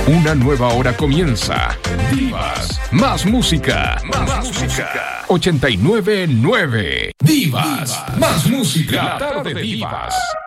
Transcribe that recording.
Una nueva hora comienza. Divas, más música. Más música. 89.9. Divas, más música. La tarde de Divas.